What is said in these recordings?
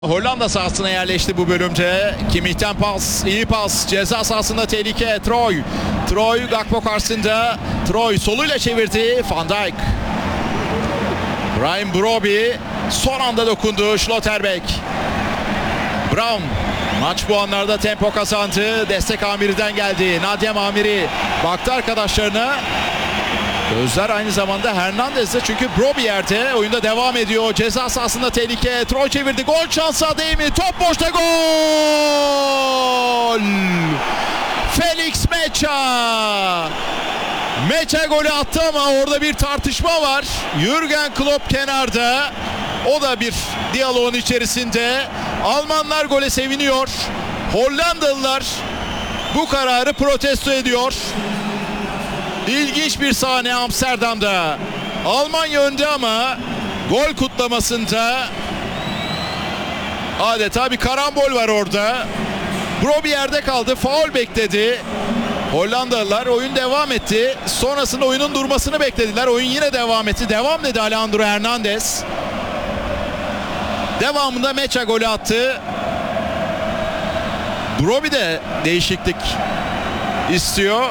Hollanda sahasına yerleşti bu bölümde. Kimmich'ten pas, iyi pas. Ceza sahasında tehlike. Troy Gakpo karşısında. Troy soluyla çevirdi. Van Dijk. Bryan Brobbey son anda dokundu. Schlotterbeck. Brown. Maç bu anlarda tempo kazandı. Destek Amiri'den geldi. Nadia Amiri baktı arkadaşlarına. Gözler aynı zamanda Hernandez'de çünkü Brobbey yerde. Oyunda devam ediyor. Ceza sahasında tehlike. Troy çevirdi. Gol şansı değil mi? Top boşta, gol! Felix Mecha. Mecha golü attı ama orada bir tartışma var. Jürgen Klopp kenarda. O da bir diyaloğun içerisinde. Almanlar gole seviniyor. Hollandalılar bu kararı protesto ediyor. İlginç bir sahne Amsterdam'da. Almanya önde ama gol kutlamasında adeta bir karambol var orada. Brobbey yerde kaldı. Faul bekledi. Hollandalılar, oyun devam etti. Sonrasında oyunun durmasını beklediler. Oyun yine devam etti. Devam dedi Alejandro Hernandez. Devamında Mecha golü attı. Brobbey de değişiklik istiyor.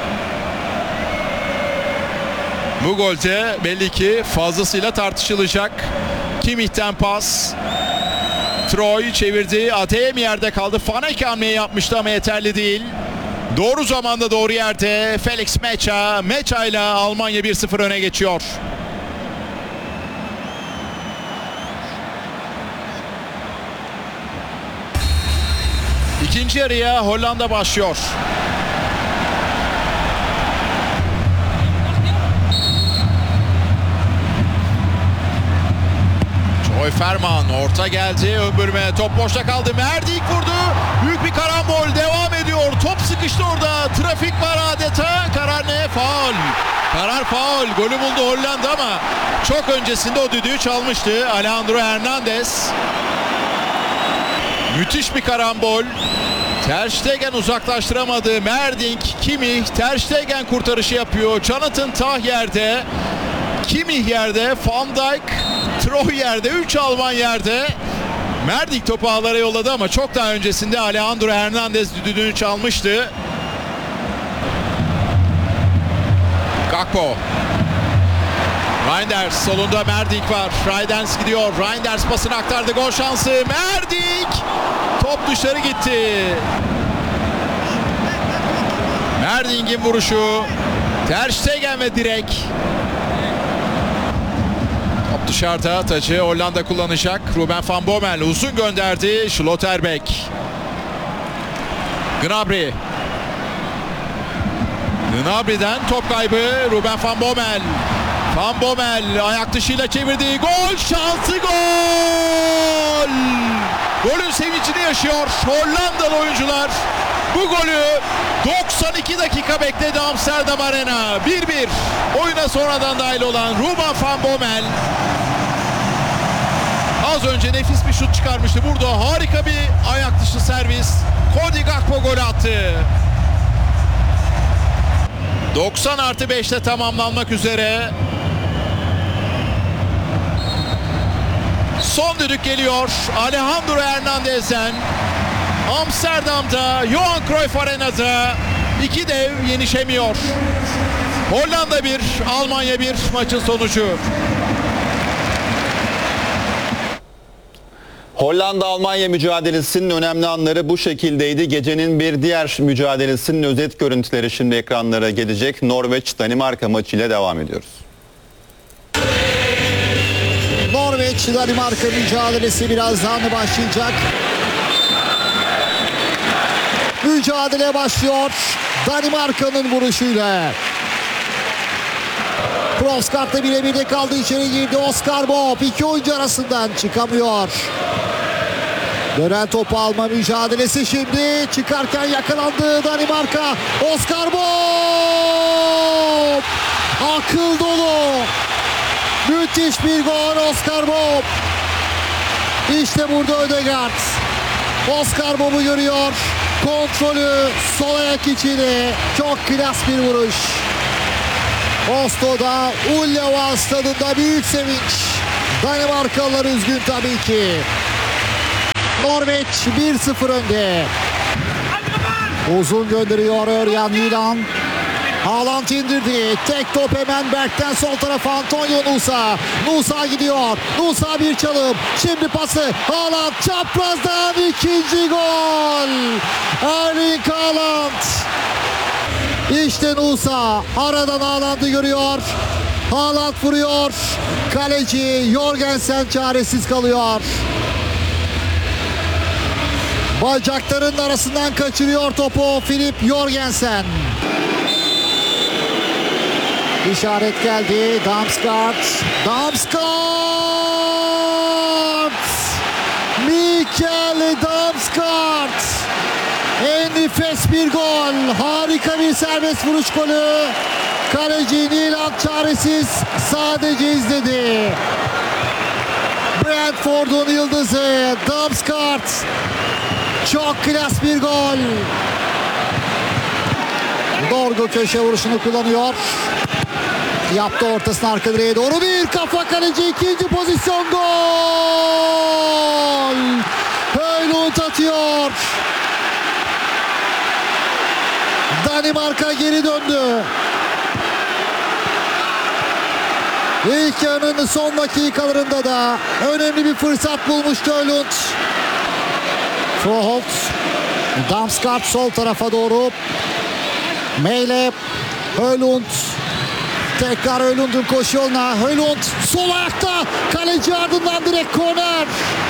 Bu golde belli ki fazlasıyla tartışılacak. Kimmich'ten pas. Troy çevirdi. ATM yerde kaldı. Fanek hamleyi yapmıştı ama yeterli değil. Doğru zamanda doğru yerde Felix Mecha. Mecha ile Almanya 1-0 öne geçiyor. İkinci yarıya Hollanda başlıyor. Ferman orta geldi, ön bölüme top boşta kaldı. Merdik vurdu. Büyük bir karambol devam ediyor. Top sıkıştı orada. Trafik var adeta. Karar ne? Faul. Karar faul. Golü buldu Hollanda ama çok öncesinde o düdüğü çalmıştı Alejandro Hernandez. Müthiş bir karambol. Ter Stegen uzaklaştıramadı. Merdink, Kimmich, Ter Stegen kurtarışı yapıyor. Jonathan Tah yerde. Kimmich yerde. Van Dijk, Troy yerde. 3 Alman yerde. Merdink topu ağlara yolladı ama çok daha öncesinde Alejandro Hernandez düdüğünü çalmıştı. Gakpo. Reinders solunda Merdink var. Reinders gidiyor. Reinders pasını aktardı. Gol şansı. Merdink. Top dışarı gitti. Merdink'in vuruşu. Ter Stegen ve direk. Top dışarıda. Tacı Hollanda kullanacak. Ruben van Bommel uzun gönderdi. Schlotterbeck. Gnabry. Gnabry'den top kaybı. Ruben van Bommel. Van Bommel ayak dışıyla çevirdi. Gol şansı, gol! Golün sevincini yaşıyor Hollandalı oyuncular. Bu golü 92 dakika bekledi Amsterdam Arena. 1-1. Oyuna sonradan dahil olan Ruben van Bommel. Az önce nefis bir şut çıkarmıştı. Burada harika bir ayak dışı servis. Cody Gakpo gol attı. 90+5'te tamamlanmak üzere. Son düdük geliyor Alejandro Hernandez'den. Amsterdam'da Johan Cruyff Arena'da iki dev yenişemiyor. Hollanda 1, Almanya 1 maçın sonucu. Hollanda-Almanya mücadelesinin önemli anları bu şekildeydi. Gecenin bir diğer mücadelesinin özet görüntüleri şimdi ekranlara gelecek. Norveç-Danimarka maçıyla devam ediyoruz. Norveç-Danimarka mücadelesi birazdan başlayacak. Mücadele başlıyor. Danimarka'nın vuruşuyla. Provskart'ta birebirde kaldı, içeri girdi. Oscar Bob iki oyuncu arasından çıkamıyor. Dönen topu alma mücadelesi şimdi. Çıkarken yakalandı Danimarka. Oscar Bob! Akıl dolu. Müthiş bir gol Oscar Bob. İşte burada Ødegaard. Oscar Bob'u görüyor. Kontrolü sol ayak içine. Çok klas bir vuruş. Oslo'da Ullevål stadında büyük sevinç. Danimarkalılar üzgün tabii ki. Norveç 1-0 önde. Uzun gönderiyor Örjan Milan. Haaland indirdi. Tek top hemen Berk'ten sol tarafa Antonio Nusa. Nusa gidiyor. Nusa bir çalım. Şimdi pası. Haaland çaprazdan ikinci gol. Erling Haaland. İşte Nusa. Aradan Haaland'ı görüyor. Haaland vuruyor. Kaleci Jorgensen çaresiz kalıyor. Bacaklarının arasından kaçırıyor topu Filip Jorgensen. İşaret geldi. Damsgaard. Damsgaard! Mikkel Damsgaard! En nefes bir gol. Harika bir serbest vuruş golü. Kaleci Nilan çaresiz sadece izledi. Brentford'un yıldızı Damsgaard. Çok klas bir gol. Dorgo köşe vuruşunu kullanıyor. Yaptı ortasına arka direğe doğru bir kafa kaleci ikinci pozisyon gol. Höylund atıyor. Danimarka geri döndü. İlk yarının son dakikalarında da önemli bir fırsat bulmuştu Höylund. Froholt. Damsgaard sol tarafa doğru. Meyle. Höylund. Tekrar Höylund'un koşu yoluna. Höylund sol ayakta. Kaleci ardından direkt korner.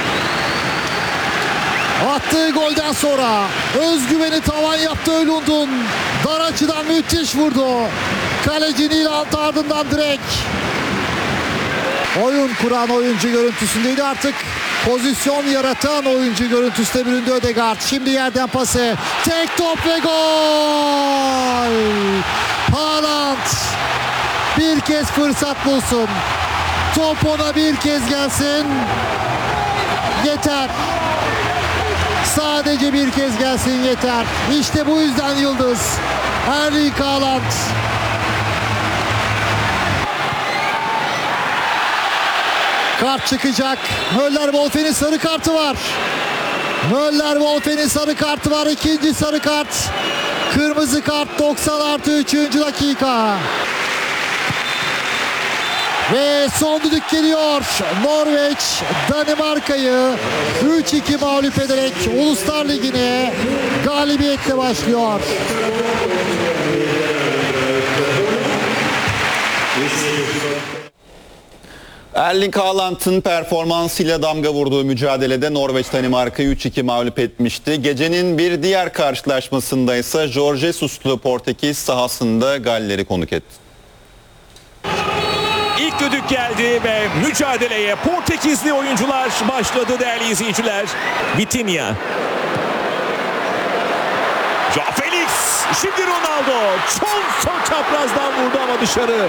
Attığı golden sonra özgüveni tavan yaptı Höylund'un. Dar açıdan müthiş vurdu. Kaleci Nilant ardından direkt. Oyun kuran oyuncu görüntüsündeydi artık. Pozisyon yaratan oyuncu görüntüsüne büründü Ødegaard. Şimdi yerden pası. Tek top ve gol. Haaland bir kez fırsat bulsun. Top ona bir kez gelsin. Yeter. Sadece bir kez gelsin yeter. İşte bu yüzden yıldız. Erling Haaland. Kart çıkacak. Möller-Wolfen'in sarı kartı var. Möller-Wolfen'in sarı kartı var. İkinci sarı kart. Kırmızı kart 90+3. dakika. Ve son düdük geliyor. Norveç Danimarka'yı 3-2 mağlup ederek Uluslar Ligi'ne galibiyetle başlıyor. Erling Haaland'ın performansıyla damga vurduğu mücadelede Norveç Danimarka'yı 3-2 mağlup etmişti. Gecenin bir diğer karşılaşmasında ise Jorge Jesus'lu Portekiz sahasında Galler'i konuk etti. İlk düdük geldi ve mücadeleye Portekizli oyuncular başladı değerli izleyiciler. Vitinha. Joao Felix. Şimdi Ronaldo. Çok çaprazdan vurdu ama dışarı.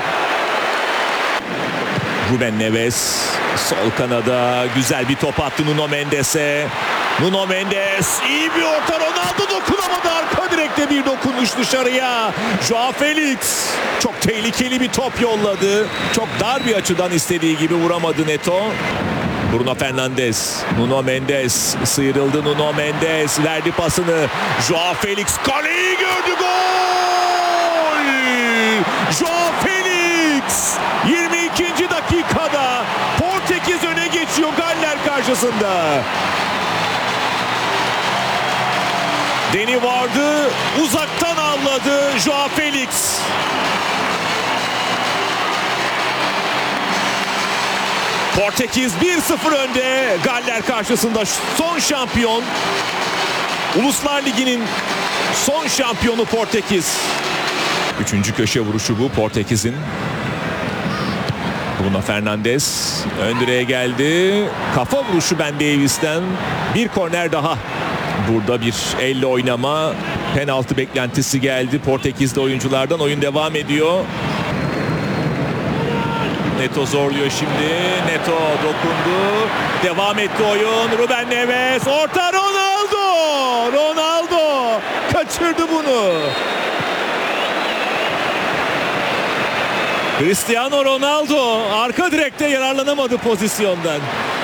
Ruben Neves sol kanada güzel bir top attı Nuno Mendes'e. Nuno Mendes iyi bir orta, Ronaldo dokunamadı, arka direkte bir dokunuş dışarıya. Joao Felix çok tehlikeli bir top yolladı. Çok dar bir açıdan istediği gibi vuramadı Neto. Bruno Fernandes, Nuno Mendes sıyrıldı, Nuno Mendes verdi pasını. Joao Felix kaleyi gördü, gol! Joao Felix 22. dakikada Portekiz öne geçiyor Galler karşısında. Deni vardı, uzaktan avladı Joao Felix. Portekiz 1-0 önde Galler karşısında. Son şampiyon, Uluslar Ligi'nin son şampiyonu Portekiz. Üçüncü köşe vuruşu bu Portekiz'in. Bruno Fernandes ön direğe geldi. Kafa vuruşu Ben Davies'ten. Bir korner daha. Burada bir elle oynama. Penaltı beklentisi geldi Portekizli oyunculardan. Oyun devam ediyor. Neto zorluyor şimdi. Neto dokundu. Devam etti oyun. Ruben Neves. Orta Ronaldo. Ronaldo kaçırdı bunu. Cristiano Ronaldo arka direkte yararlanamadı pozisyondan.